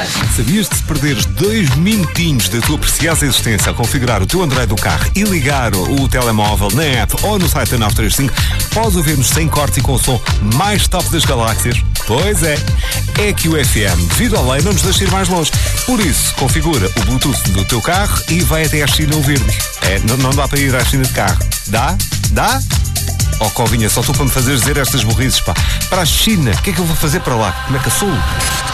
Sabias que se perderes 2 minutinhos da tua preciosa existência a configurar o teu Android do carro e ligar o telemóvel na app ou no site da 935, podes ouvir-nos sem corte e com o som mais top das galáxias? Pois é. É que o FM, devido à lei, não nos deixa ir mais longe. Por isso, configura o Bluetooth do teu carro e vai até à China ouvir-nos. Não dá para ir à China de carro. Dá? Dá? Oh, Covinha, só tu para me fazeres dizer estas burrices, pá. Para a China, o que é que eu vou fazer para lá? Como é que eu sou?